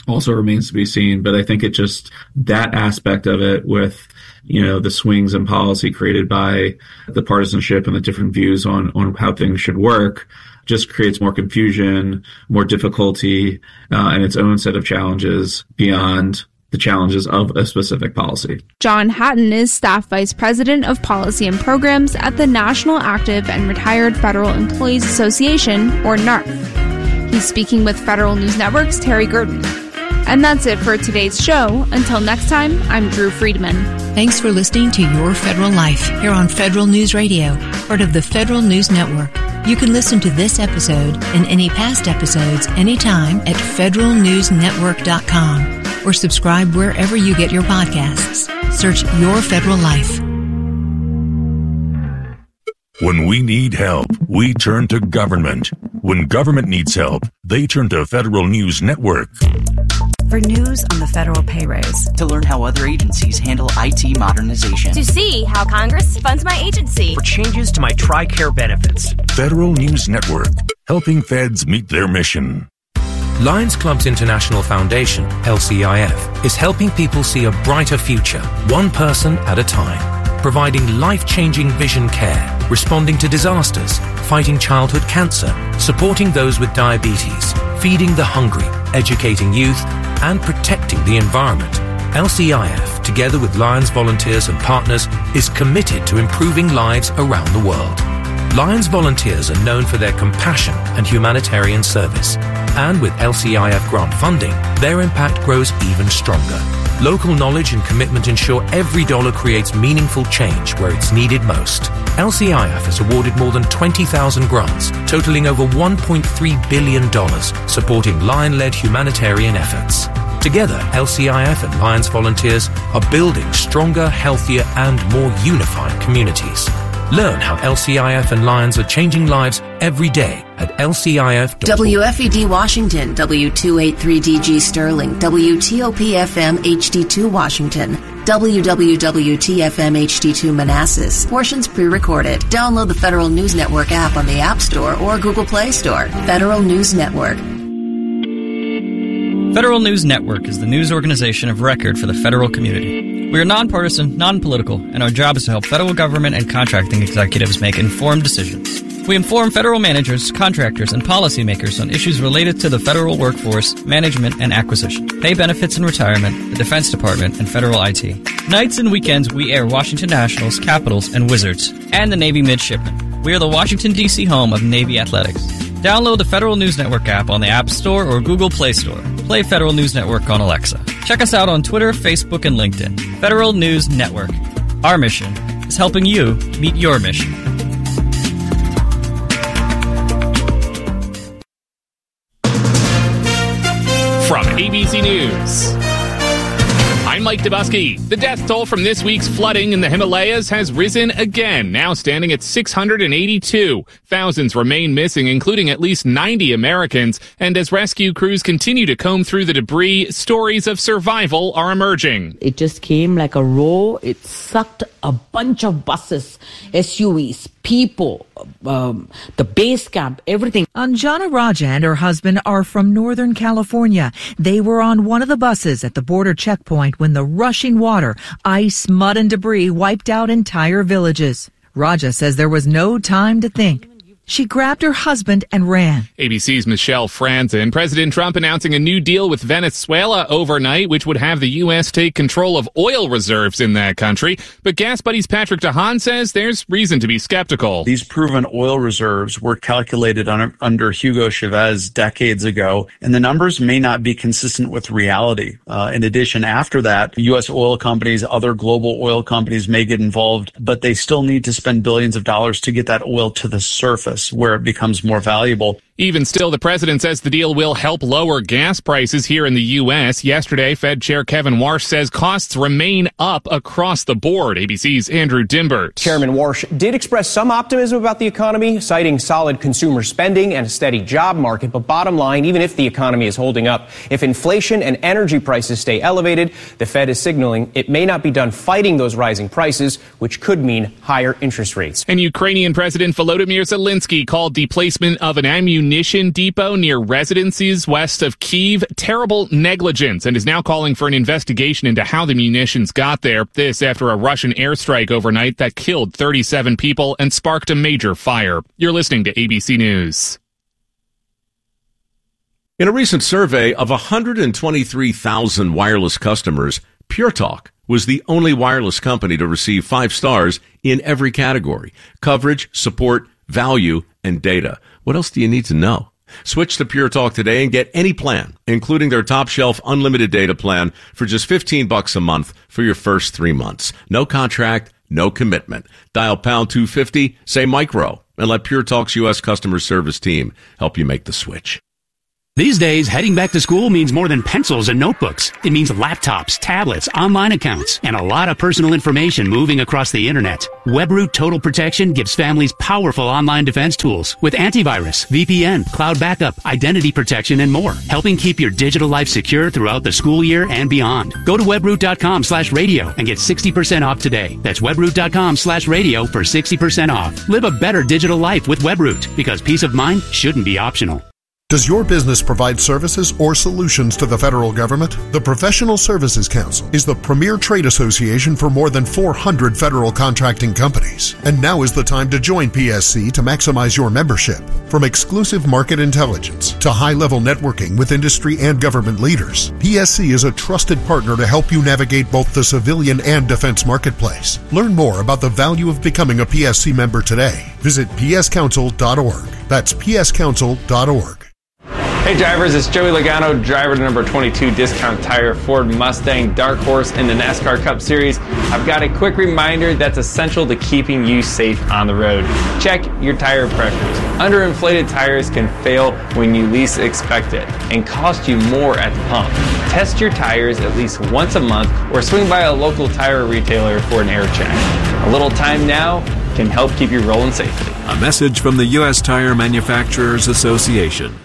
also remains to be seen. But I think it just, that aspect of it with, you know, the swings in policy created by the partisanship and the different views on, on how things should work just creates more confusion, more difficulty, uh, and its own set of challenges beyond the challenges of a specific policy. John Hatton is Staff Vice President of Policy and Programs at the National Active and Retired Federal Employees Association, or N A R F. He's speaking with Federal News Network's Terry Gerton. And that's it for today's show. Until next time, I'm Drew Friedman. Thanks for listening to Your Federal Life here on Federal News Radio, part of the Federal News Network. You can listen to this episode and any past episodes anytime at federal news network dot com or subscribe wherever you get your podcasts. Search Your Federal Life. When we need help, we turn to government. When government needs help, they turn to Federal News Network. For news on the federal pay raise. To learn how other agencies handle I T modernization. To see how Congress funds my agency. For changes to my TRICARE benefits. Federal News Network, helping feds meet their mission. Lions Clubs International Foundation, L C I F, is helping people see a brighter future, one person at a time. Providing life-changing vision care, responding to disasters, fighting childhood cancer, supporting those with diabetes, feeding the hungry, educating youth, and protecting the environment. L C I F, together with Lions volunteers and partners, is committed to improving lives around the world. Lions volunteers are known for their compassion and humanitarian service. And with L C I F grant funding, their impact grows even stronger. Local knowledge and commitment ensure every dollar creates meaningful change where it's needed most. L C I F has awarded more than twenty thousand grants, totaling over one point three billion dollars, supporting Lion-led humanitarian efforts. Together, L C I F and Lions volunteers are building stronger, healthier, and more unified communities. Learn how L C I F and Lions are changing lives every day at L C I F dot org. W F E D Washington, W two eighty-three D G Sterling, W T O P F M H D two Washington, W W W T F M H D two Manassas. Portions pre-recorded. Download the Federal News Network app on the App Store or Google Play Store. Federal News Network. Federal News Network is the news organization of record for the federal community. We are nonpartisan, non-political, and our job is to help federal government and contracting executives make informed decisions. We inform federal managers, contractors, and policymakers on issues related to the federal workforce, management, and acquisition, pay benefits and retirement, the Defense Department, and federal I T. Nights and weekends, we air Washington Nationals, Capitals, and Wizards, and the Navy Midshipmen. We are the Washington, D C home of Navy Athletics. Download the Federal News Network app on the App Store or Google Play Store. Play Federal News Network on Alexa. Check us out on Twitter, Facebook, and LinkedIn. Federal News Network. Our mission is helping you meet your mission. From A B C News, I'm Mike Dubusky. The death toll from this week's flooding in the Himalayas has risen again, now standing at six hundred eighty-two. Thousands remain missing, including at least ninety Americans. And as rescue crews continue to comb through the debris, stories of survival are emerging. It just came like a roar. It sucked a bunch of buses, S U Vs, people, um, the base camp, everything. Anjana Raja and her husband are from Northern California. They were on one of the buses at the border checkpoint when the rushing water, ice, mud, and debris wiped out entire villages. Raja says there was no time to think. She grabbed her husband and ran. A B C's Michelle Franzen. President Trump announcing a new deal with Venezuela overnight, which would have the U S take control of oil reserves in that country. But Gas Buddy's Patrick DeHaan says there's reason to be skeptical. These proven oil reserves were calculated on, under Hugo Chavez decades ago, and the numbers may not be consistent with reality. Uh, in addition, after that, U S oil companies, other global oil companies may get involved, but they still need to spend billions of dollars to get that oil to the surface, where it becomes more valuable. Even still, the president says the deal will help lower gas prices here in the U S. Yesterday, Fed Chair Kevin Warsh says costs remain up across the board. A B C's Andrew Dimbert. Chairman Warsh did express some optimism about the economy, citing solid consumer spending and a steady job market. But bottom line, even if the economy is holding up, if inflation and energy prices stay elevated, the Fed is signaling it may not be done fighting those rising prices, which could mean higher interest rates. And Ukrainian President Volodymyr Zelensky called the placement of an ammunition munition depot near residences west of Kyiv. Terrible negligence, and is now calling for an investigation into how the munitions got there. This after a Russian airstrike overnight that killed thirty-seven people and sparked a major fire. You're listening to A B C News. In a recent survey of one hundred twenty-three thousand wireless customers, Pure Talk was the only wireless company to receive five stars in every category: coverage, support, value, and data. What else do you need to know? Switch to Pure Talk today and get any plan, including their top shelf unlimited data plan, for just fifteen bucks a month for your first three months. No contract, no commitment. Dial pound two fifty, say micro, and let Pure Talk's U S customer service team help you make the switch. These days, heading back to school means more than pencils and notebooks. It means laptops, tablets, online accounts, and a lot of personal information moving across the internet. WebRoot Total Protection gives families powerful online defense tools with antivirus, V P N, cloud backup, identity protection, and more, helping keep your digital life secure throughout the school year and beyond. Go to webroot.com slash radio and get sixty percent off today. That's webroot.com slash radio for sixty percent off. Live a better digital life with WebRoot, because peace of mind shouldn't be optional. Does your business provide services or solutions to the federal government? The Professional Services Council is the premier trade association for more than four hundred federal contracting companies. And now is the time to join P S C to maximize your membership. From exclusive market intelligence to high-level networking with industry and government leaders, P S C is a trusted partner to help you navigate both the civilian and defense marketplace. Learn more about the value of becoming a P S C member today. Visit p s council dot org. That's p s council dot org. Hey drivers, it's Joey Logano, driver to number twenty-two Discount Tire Ford Mustang Dark Horse in the NASCAR Cup Series. I've got a quick reminder that's essential to keeping you safe on the road. Check your tire pressures. Underinflated tires can fail when you least expect it and cost you more at the pump. Test your tires at least once a month or swing by a local tire retailer for an air check. A little time now can help keep you rolling safely. A message from the U S Tire Manufacturers Association.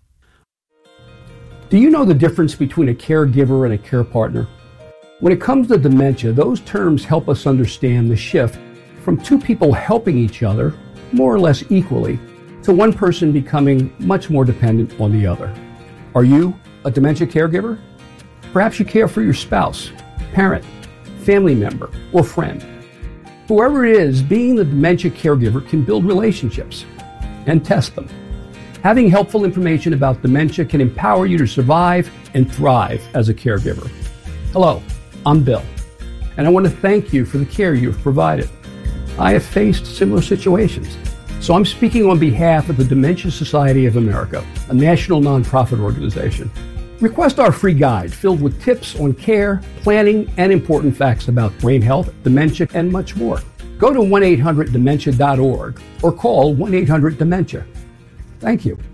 Do you know the difference between a caregiver and a care partner? When it comes to dementia, those terms help us understand the shift from two people helping each other, more or less equally, to one person becoming much more dependent on the other. Are you a dementia caregiver? Perhaps you care for your spouse, parent, family member, or friend. Whoever it is, being the dementia caregiver can build relationships and test them. Having helpful information about dementia can empower you to survive and thrive as a caregiver. Hello, I'm Bill, and I want to thank you for the care you've provided. I have faced similar situations, so I'm speaking on behalf of the Dementia Society of America, a national nonprofit organization. Request our free guide filled with tips on care, planning, and important facts about brain health, dementia, and much more. Go to one eight hundred dementia dot org or call one eight hundred dementia. Thank you.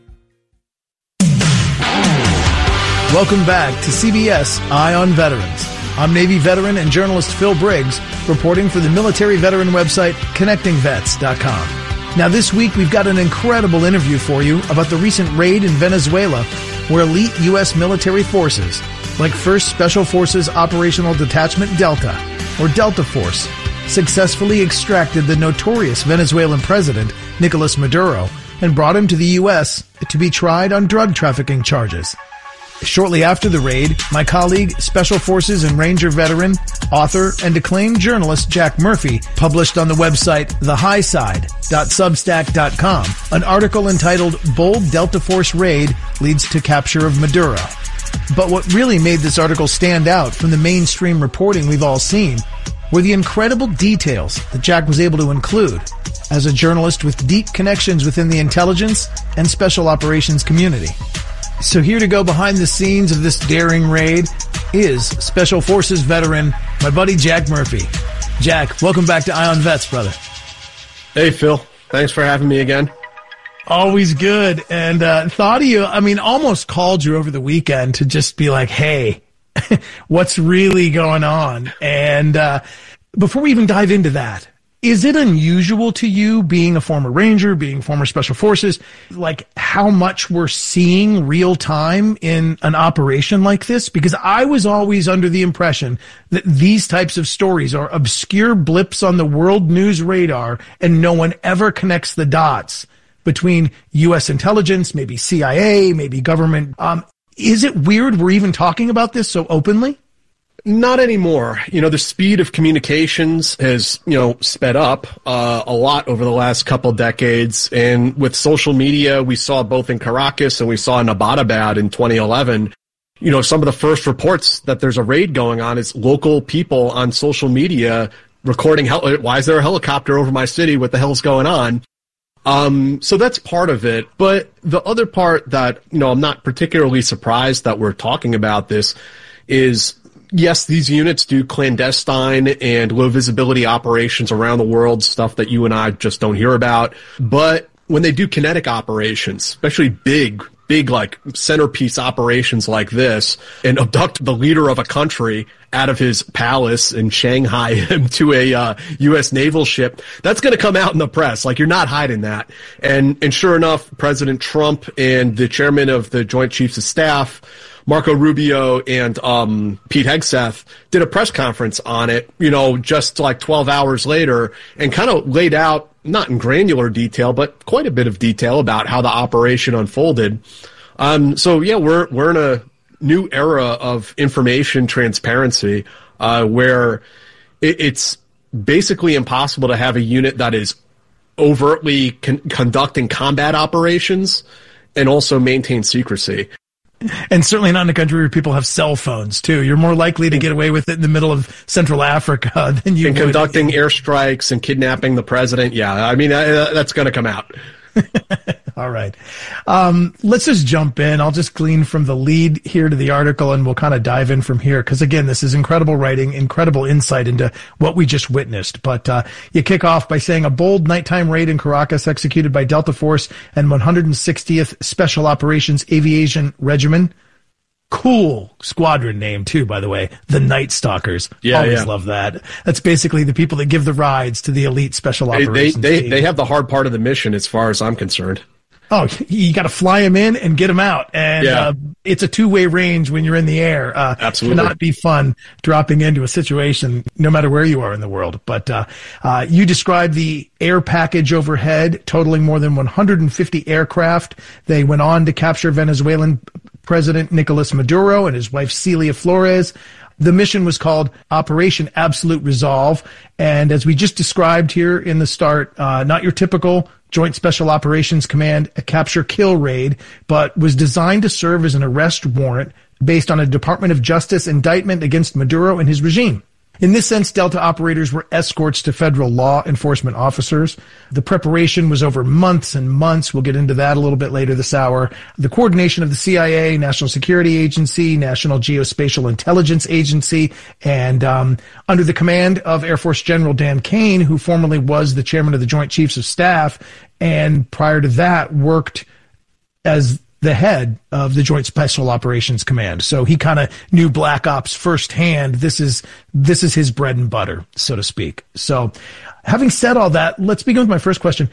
Welcome back to C B S Eye on Veterans. I'm Navy veteran and journalist Phil Briggs, reporting for the military veteran website connecting vets dot com. Now this week we've got an incredible interview for you about the recent raid in Venezuela, where elite U S military forces, like first Special Forces Operational Detachment Delta, or Delta Force, successfully extracted the notorious Venezuelan president, Nicolas Maduro, and brought him to the U S to be tried on drug trafficking charges. Shortly after the raid, my colleague, Special Forces and Ranger veteran, author, and acclaimed journalist Jack Murphy published on the website the high side dot substack dot com an article entitled Bold Delta Force Raid Leads to Capture of Maduro. But what really made this article stand out from the mainstream reporting we've all seen were the incredible details that Jack was able to include as a journalist with deep connections within the intelligence and special operations community. So here to go behind the scenes of this daring raid is Special Forces veteran, my buddy Jack Murphy. Jack, welcome back to Eye on Vets, brother. Hey, Phil. Thanks for having me again. Always good. And uh, thought of you, I mean, almost called you over the weekend to just be like, hey, what's really going on? And uh, before we even dive into that, is it unusual to you, being a former Ranger, being former Special Forces, like how much we're seeing real time in an operation like this? Because I was always under the impression that these types of stories are obscure blips on the world news radar and no one ever connects the dots between U S intelligence, maybe C I A, maybe government. Um, is it weird we're even talking about this so openly? Not anymore. You know, the speed of communications has, you know, sped up uh, a lot over the last couple decades. And with social media, we saw both in Caracas and we saw in Abbottabad in twenty eleven, you know, some of the first reports that there's a raid going on is local people on social media recording, hel- why is there a helicopter over my city? What the hell's going on? Um, so that's part of it. But the other part that, you know, I'm not particularly surprised that we're talking about this is, yes, these units do clandestine and low visibility operations around the world, stuff that you and I just don't hear about. But when they do kinetic operations, especially big, big like centerpiece operations like this, and abduct the leader of a country out of his palace and Shanghai him to a uh, U S naval ship, that's going to come out in the press. Like, you're not hiding that. And and sure enough, President Trump and the chairman of the Joint Chiefs of Staff, Marco Rubio, and um, Pete Hegseth did a press conference on it, you know, just like twelve hours later, and kind of laid out, not in granular detail, but quite a bit of detail about how the operation unfolded. Um, so, yeah, we're we're in a new era of information transparency uh, where it, it's basically impossible to have a unit that is overtly con- conducting combat operations and also maintain secrecy. And certainly not in a country where people have cell phones, too. You're more likely to get away with it in the middle of Central Africa than you and would. Conducting airstrikes and kidnapping the president. Yeah, I mean, uh, that's going to come out. All right. Um, let's just jump in. I'll just glean from the lead here to the article, and we'll kind of dive in from here. Because, again, this is incredible writing, incredible insight into what we just witnessed. But uh, you kick off by saying a bold nighttime raid in Caracas executed by Delta Force and one hundred sixtieth Special Operations Aviation Regiment. Cool squadron name, too, by the way. The Night Stalkers. Yeah, Always yeah. love that. That's basically the people that give the rides to the elite Special They, Operations they, they, team. they have the hard part of the mission as far as I'm concerned. Oh, you got to fly them in and get them out. And Yeah. uh, it's a two-way range when you're in the air. Uh, Absolutely. Cannot be fun dropping into a situation no matter where you are in the world. But uh, uh, you described the air package overhead, totaling more than one hundred fifty aircraft. They went on to capture Venezuelan President Nicolas Maduro and his wife Celia Flores. The mission was called Operation Absolute Resolve. And as we just described here in the start, uh, not your typical Joint Special Operations Command a capture-kill raid, but was designed to serve as an arrest warrant based on a Department of Justice indictment against Maduro and his regime. In this sense, Delta operators were escorts to federal law enforcement officers. The preparation was over months and months. We'll get into that a little bit later this hour. The coordination of the C I A, National Security Agency, National Geospatial Intelligence Agency, and um, under the command of Air Force General Dan Kane, who formerly was the chairman of the Joint Chiefs of Staff, and prior to that worked as the head of the Joint Special Operations Command. So he kind of knew Black Ops firsthand. This is this is his bread and butter, so to speak. So having said all that, let's begin with my first question.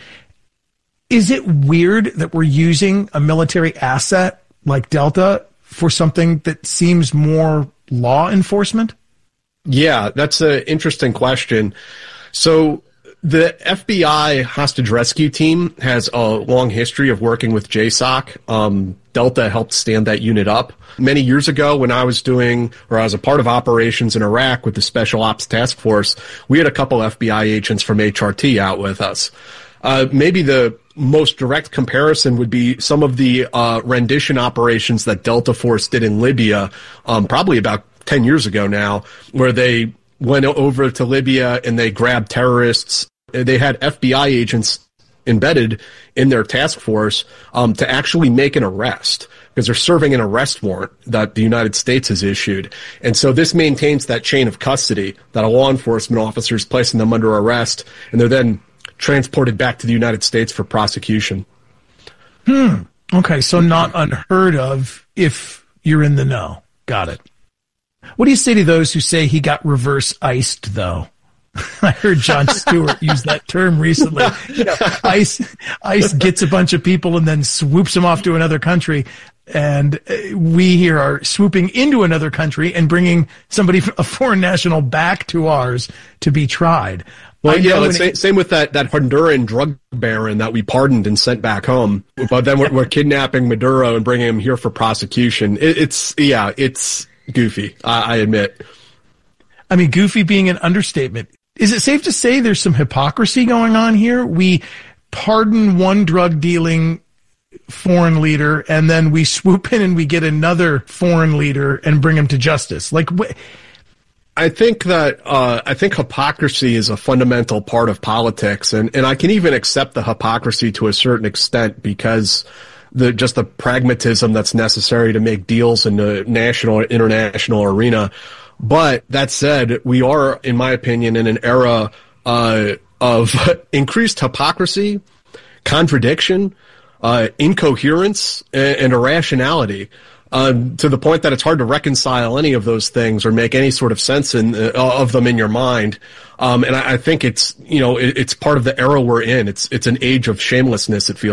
Is it weird that we're using a military asset like Delta for something that seems more law enforcement? Yeah, that's an interesting question. So the F B I hostage rescue team has a long history of working with J SOC. Um, Delta helped stand that unit up. Many years ago, when I was doing, or I was a part of operations in Iraq with the Special Ops Task Force, we had a couple F B I agents from H R T out with us. Uh, maybe the most direct comparison would be some of the uh, rendition operations that Delta Force did in Libya, um, probably about ten years ago now, where they went over to Libya and they grabbed terrorists. They had F B I agents embedded in their task force um, to actually make an arrest because they're serving an arrest warrant that the United States has issued. And so this maintains that chain of custody that a law enforcement officer is placing them under arrest, and they're then transported back to the United States for prosecution. Hmm. Okay, so not unheard of if you're in the know. Got it. What do you say to those who say he got reverse iced, though? I heard Jon Stewart use that term recently. You know, ICE, ICE gets a bunch of people and then swoops them off to another country. And we here are swooping into another country and bringing somebody, a foreign national, back to ours to be tried. Well, yeah, like, same, same with that, that Honduran drug baron that we pardoned and sent back home. But then we're, we're kidnapping Maduro and bringing him here for prosecution. It, it's, yeah, it's goofy, I, I admit. I mean, goofy being an understatement. Is it safe to say there's some hypocrisy going on here? We pardon one drug dealing foreign leader and then we swoop in and we get another foreign leader and bring him to justice. Like, wh- I think that uh, I think hypocrisy is a fundamental part of politics, and, and I can even accept the hypocrisy to a certain extent because the just the pragmatism that's necessary to make deals in the national or international arena. But that said, we are, in my opinion, in an era uh, of increased hypocrisy, contradiction, uh, incoherence, and, and irrationality. Um, to the point that it's hard to reconcile any of those things or make any sort of sense in, uh, of them in your mind. Um, and I, I think it's, you know, it, it's part of the era we're in. It's, it's an age of shamelessness, it feels.